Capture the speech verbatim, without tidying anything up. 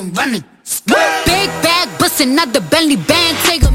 I'm running. Big bag bustin' out the Bentley band, take 'em